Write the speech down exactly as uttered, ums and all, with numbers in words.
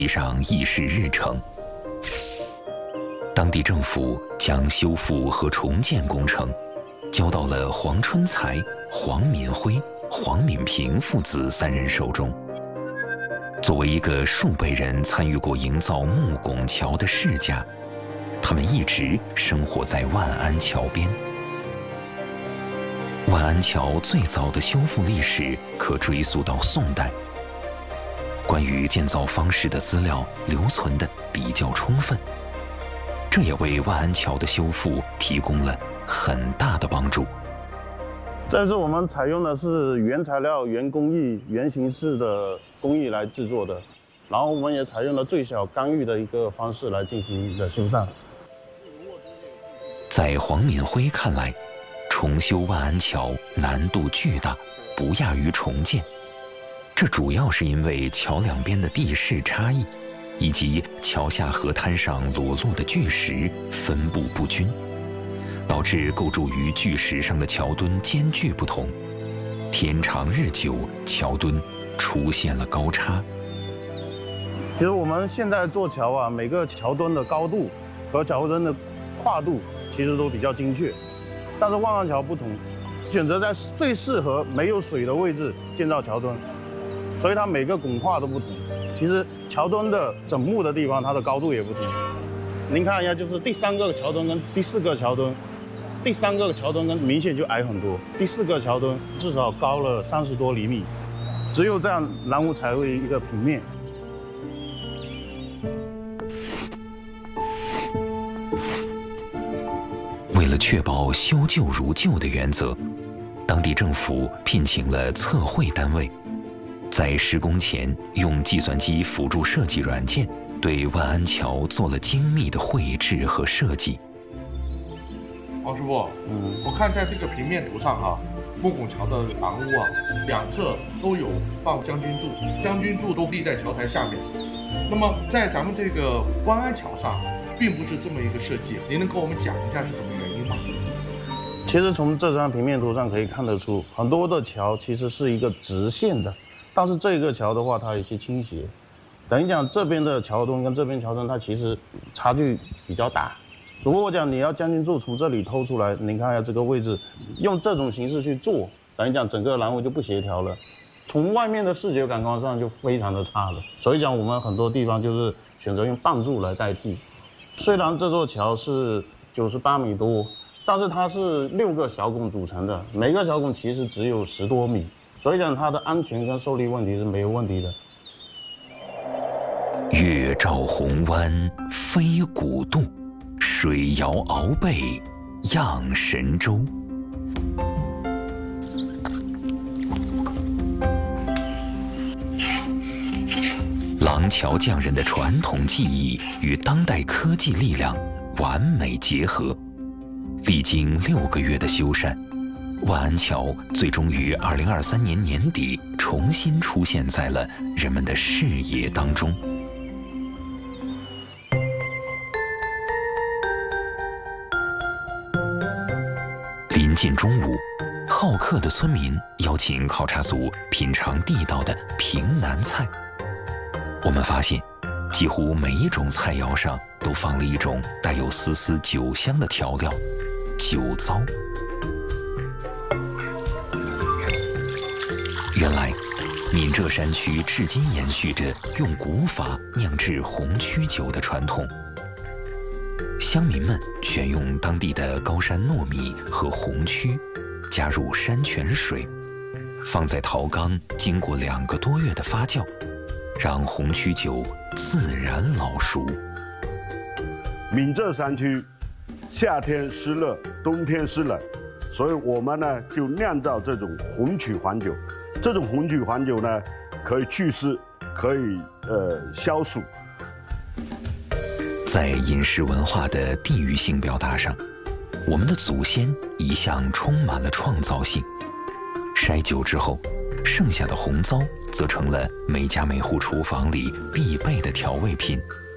上议事日程。当地政府将修复和重建工程交到了黄春才、黄敏辉、黄敏平父子三人手中。作为一个数辈人参与过营造木拱桥的世家，他们一直生活在万安桥边。万安桥最早的修复历史可追溯到宋代，关于建造方式的资料留存的比较充分，这也为万安桥的修复提供了很大的帮助。 这是我们采用的是原材料、原工艺、原形式的工艺来制作的，然后我们也采用了最小干预的一个方式来进行的修缮。 在黄敏辉看来，重修万安桥难度巨大，不亚于重建。这主要是因为桥两边的地势差异，以及桥下河滩上裸露的巨石分布不均，导致构筑于巨石上的桥墩间距不同。天长日久，桥墩出现了高差。 其实我们现在做桥啊，每个桥墩的高度和桥墩的跨度其实都比较精确，但是万安桥不同，选择在最适合没有水的位置建造桥墩，所以它每个拱跨都不同。其实桥墩的整木的地方，它的高度也不同。您看一下，就是第三个桥墩跟第四个桥墩，第三个桥墩跟明显就矮很多，第四个桥墩至少高了三十多厘米，只有这样栏屋才会一个平面。 为了确保修旧如旧的原则，当地政府聘请了测绘单位，在施工前用计算机辅助设计软件对万安桥做了精密的绘制和设计。 王师傅，嗯，我看在这个平面图上哈、啊，木拱桥的廊屋啊，两侧都有放将军柱，将军柱都立在桥台下面。那么在咱们这个万安桥上，并不是这么一个设计，您能跟我们讲一下是什么原因吗？ 其实从这张平面图上可以看得出，很多的桥其实是一个直线的，但是这个桥的话，它有些倾斜。等于讲这边的桥墩跟这边桥墩，它其实差距比较大。如果我讲你要将军柱从这里偷出来，您看一下这个位置，用这种形式去做，等于讲整个栏屋就不协调了，从外面的视觉感官上就非常的差了。所以讲我们很多地方就是选择用棒柱来代替。虽然这座桥是九十八米多，但是它是六个小拱组成的，每个小拱其实只有十多米，所以讲它的安全跟受力问题是没有问题的。 月照红湾飞古渡，水摇鳌背漾神州。廊桥匠人的传统技艺与当代科技力量完美结合，历经六个月的修缮，万安桥最终于二零二三年年底重新出现在了人们的视野当中。临近中午，好客的村民邀请考察组品尝地道的平南菜。我们发现，几乎每一种菜肴上都放了一种带有丝丝酒香的调料——酒糟。原来，闽浙山区至今延续着用古法酿制红曲酒的传统。乡民们选用当地的高山糯米和红曲，加入山泉水，放在陶缸，经过两个多月的发酵，让红曲酒自然老熟。 闽浙山区夏天湿热，冬天湿冷，所以我们呢就酿造这种红曲黄酒。这种红曲黄酒呢，可以祛湿，可以呃消暑。 在饮食文化的地域性表达上，我们的祖先一向充满了创造性。筛酒之后，剩下的红糟则成了每家每户厨房里必备的调味品。